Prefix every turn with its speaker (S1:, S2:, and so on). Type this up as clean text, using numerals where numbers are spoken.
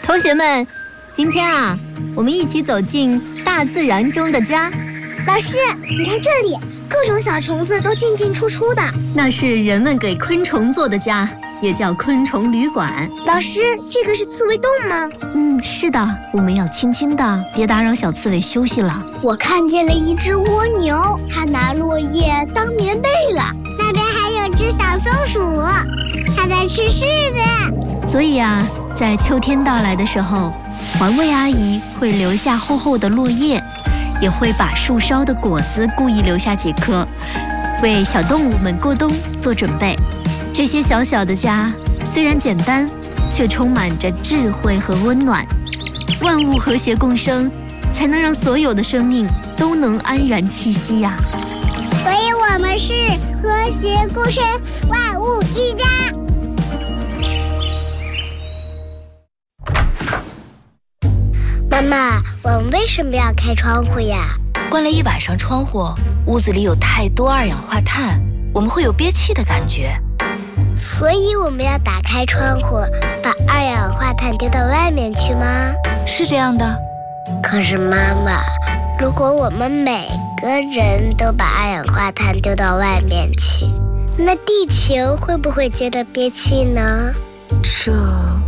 S1: 同学们，今天啊，我们一起走进大自然中的家。
S2: 老师，你看这里，各种小虫子都进进出出的。
S1: 那是人们给昆虫做的家，也叫昆虫旅馆。
S2: 老师，这个是刺猬洞吗？
S1: 是的，我们要轻轻的，别打扰小刺猬休息了。
S2: 我看见了一只蜗牛，它拿落叶当棉被了。那边还有只小松鼠，它在吃柿子。
S1: 所以啊，在秋天到来的时候，环卫阿姨会留下厚厚的落叶，也会把树梢的果子故意留下几颗，为小动物们过冬做准备。这些小小的家虽然简单，却充满着智慧和温暖。万物和谐共生，才能让所有的生命都能安然栖息呀。
S2: 所以我们是和谐共生，万物一家。妈妈，我们为什么要开窗户呀？
S3: 关了一晚上窗户，屋子里有太多二氧化碳，我们会有憋气的感觉。
S2: 所以我们要打开窗户，把二氧化碳丢到外面去吗？
S3: 是这样的。
S2: 可是妈妈，如果我们每个人都把二氧化碳丢到外面去，那地球会不会觉得憋气呢？
S3: 这